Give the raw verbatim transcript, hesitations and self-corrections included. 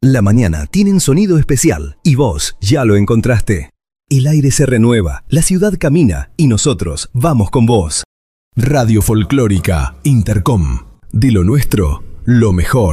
La mañana tiene un sonido especial y vos ya lo encontraste. El aire se renueva, la ciudad camina y nosotros vamos con vos. Radio Folclórica Intercom. De lo nuestro, lo mejor.